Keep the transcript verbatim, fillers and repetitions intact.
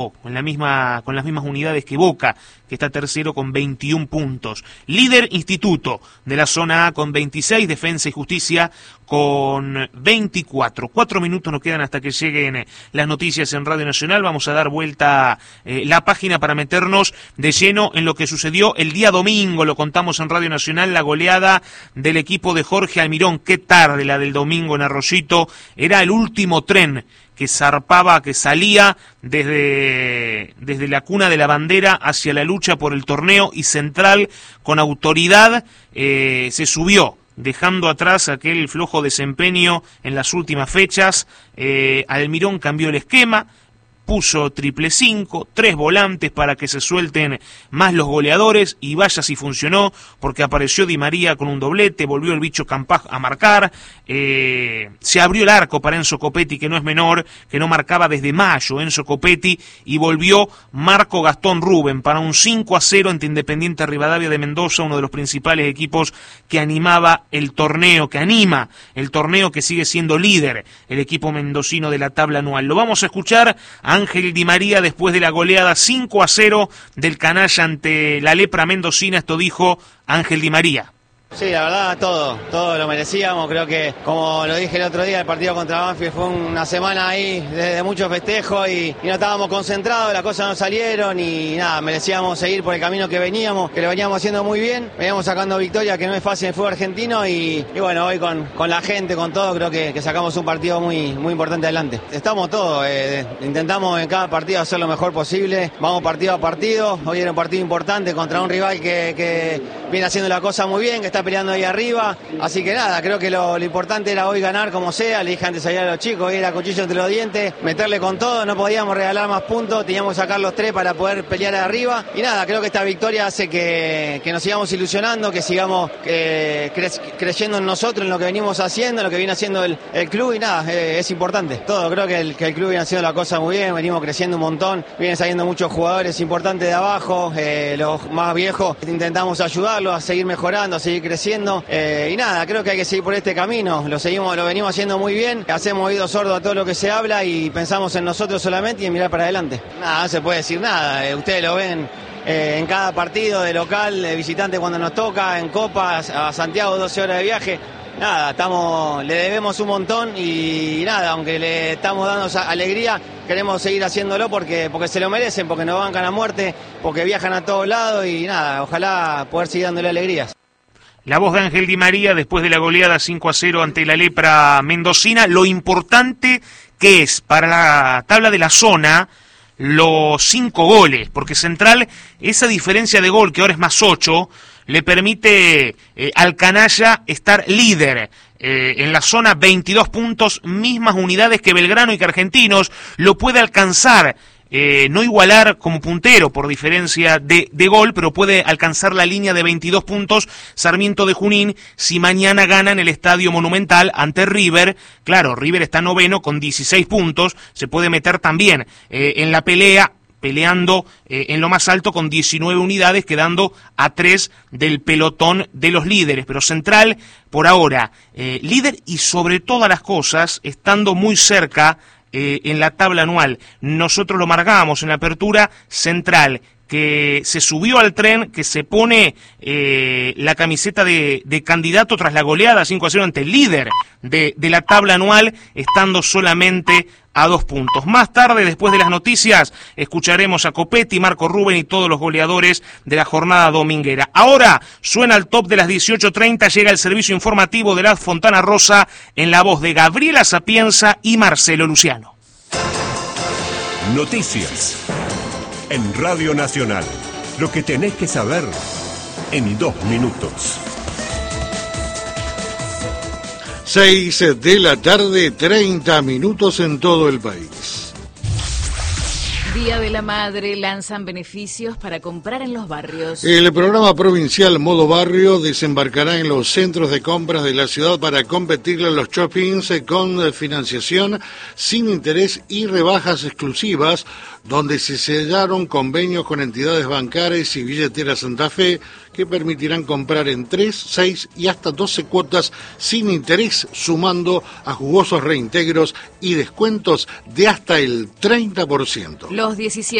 con la misma, con las mismas unidades que Boca, que está tercero con veintiún puntos. Líder Instituto de la zona A con veintiséis, Defensa y Justicia con veinticuatro. Cuatro minutos nos quedan hasta que lleguen las noticias en Radio Nacional. Vamos a dar vuelta eh, la página para meternos de lleno en lo que sucedió el día domingo. Lo contamos en Radio Nacional, la goleada del equipo de Jorge Almirón. Qué tarde la del domingo en Arroyito. Era el último tren que zarpaba, que salía desde, desde la cuna de la bandera hacia la lucha por el torneo, y Central con autoridad eh, se subió, dejando atrás aquel flojo desempeño en las últimas fechas. eh, Almirón cambió el esquema, puso triple cinco, tres volantes para que se suelten más los goleadores, y vaya si funcionó, porque apareció Di María con un doblete, volvió el bicho Campaz a marcar, eh, se abrió el arco para Enzo Copetti, que no es menor, que no marcaba desde mayo Enzo Copetti, y volvió Marco Gastón Rubén para un cinco a cero ante Independiente Rivadavia de Mendoza, uno de los principales equipos que animaba el torneo, que anima el torneo, que sigue siendo líder el equipo mendocino de la tabla anual. Lo vamos a escuchar a Ángel Di María después de la goleada cinco a cero del canalla ante la lepra mendocina. Esto dijo Ángel Di María. Sí, la verdad, todo, todo lo merecíamos. Creo que, como lo dije el otro día, el partido contra Banfield fue una semana ahí de, de muchos festejos y, y no estábamos concentrados, las cosas no salieron y nada, merecíamos seguir por el camino que veníamos, que lo veníamos haciendo muy bien. Veníamos sacando victoria, que no es fácil en el fútbol argentino, y, y bueno, hoy con, con la gente, con todo, creo que, que sacamos un partido muy, muy importante adelante. Estamos todos, eh, intentamos en cada partido hacer lo mejor posible, vamos partido a partido. Hoy era un partido importante contra un rival que, que viene haciendo la cosa muy bien, que está peleando ahí arriba, así que nada, creo que lo, lo importante era hoy ganar como sea. Le dije antes allá a los chicos, hoy era cuchillo entre los dientes, meterle con todo, no podíamos regalar más puntos, teníamos que sacar los tres para poder pelear arriba, y nada, creo que esta victoria hace que, que nos sigamos ilusionando, que sigamos eh, cre creyendo en nosotros, en lo que venimos haciendo, en lo que viene haciendo el, el club, y nada, eh, es importante, todo, creo que el, que el club viene haciendo la cosa muy bien, venimos creciendo un montón, vienen saliendo muchos jugadores importantes de abajo, eh, los más viejos, intentamos ayudarlos a seguir mejorando, a seguir creciendo, eh, y nada, creo que hay que seguir por este camino, lo seguimos, lo venimos haciendo muy bien, hacemos oído sordo a todo lo que se habla y pensamos en nosotros solamente y en mirar para adelante. Nada, no se puede decir nada, eh, ustedes lo ven eh, en cada partido de local, de visitante cuando nos toca, en Copa, a Santiago, doce horas de viaje. Nada, estamos, le debemos un montón y nada, aunque le estamos dando esa alegría, queremos seguir haciéndolo porque, porque se lo merecen, porque nos bancan a muerte, porque viajan a todos lados y nada, ojalá poder seguir dándole alegrías. La voz de Ángel Di María después de la goleada cinco a cero ante la lepra mendocina. Lo importante que es para la tabla de la zona los cinco goles, porque Central, esa diferencia de gol que ahora es más ocho, le permite eh, al canalla estar líder. Eh, en la zona, veintidós puntos, mismas unidades que Belgrano y que Argentinos. Lo puede alcanzar, eh, no igualar como puntero por diferencia de, de gol, pero puede alcanzar la línea de veintidós puntos Sarmiento de Junín si mañana gana en el Estadio Monumental ante River. Claro, River está noveno con dieciséis puntos, se puede meter también eh, en la pelea, peleando eh, en lo más alto con diecinueve unidades, quedando a tres del pelotón de los líderes. Pero Central, por ahora, eh, líder y sobre todas las cosas, estando muy cerca eh, en la tabla anual. Nosotros lo marcamos en la apertura, Central, que se subió al tren, que se pone eh, la camiseta de, de candidato tras la goleada cinco a cero ante el líder de, de la tabla anual, estando solamente a dos puntos. Más tarde, después de las noticias, escucharemos a Copetti, Marco Rubén y todos los goleadores de la jornada dominguera. Ahora suena el top de las dieciocho treinta, llega el servicio informativo de la Fontana Rosa en la voz de Gabriela Sapienza y Marcelo Luciano. Noticias en Radio Nacional. Lo que tenés que saber en dos minutos. Seis de la tarde, treinta minutos en todo el país. Día de la Madre, lanzan beneficios para comprar en los barrios. El programa provincial Modo Barrio desembarcará en los centros de compras de la ciudad para competirle a los shoppings con financiación sin interés y rebajas exclusivas, donde se sellaron convenios con entidades bancarias y Billetera Santa Fe que permitirán comprar en tres, seis y hasta doce cuotas sin interés, sumando a jugosos reintegros y descuentos de hasta el treinta por ciento. Los diecisiete